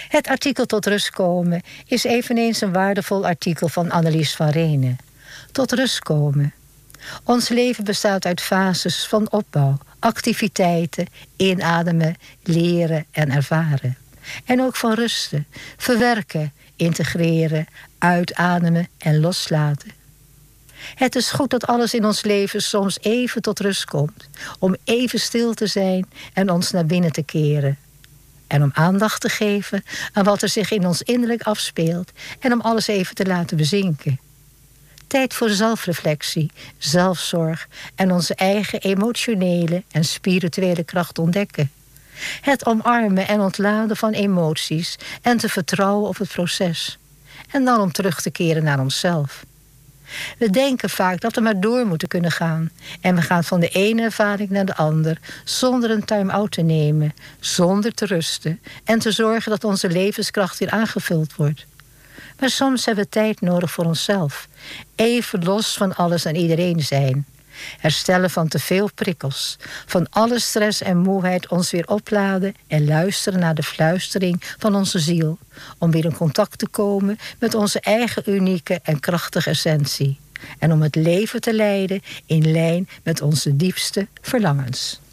Het artikel Tot rust komen is eveneens een waardevol artikel van Annelies van Renen. Tot rust komen. Ons leven bestaat uit fases van opbouw, activiteiten, inademen, leren en ervaren. En ook van rusten, verwerken, integreren, uitademen en loslaten. Het is goed dat alles in ons leven soms even tot rust komt, om even stil te zijn en ons naar binnen te keren. En om aandacht te geven aan wat er zich in ons innerlijk afspeelt en om alles even te laten bezinken. Tijd voor zelfreflectie, zelfzorg en onze eigen emotionele en spirituele kracht ontdekken. Het omarmen en ontladen van emoties en te vertrouwen op het proces. En dan om terug te keren naar onszelf. We denken vaak dat we maar door moeten kunnen gaan. En we gaan van de ene ervaring naar de ander zonder een time-out te nemen, zonder te rusten en te zorgen dat onze levenskracht weer aangevuld wordt. Maar soms hebben we tijd nodig voor onszelf. Even los van alles en iedereen zijn. Herstellen van te veel prikkels. Van alle stress en moeheid ons weer opladen en luisteren naar de fluistering van onze ziel. Om weer in contact te komen met onze eigen unieke en krachtige essentie. En om het leven te leiden in lijn met onze diepste verlangens.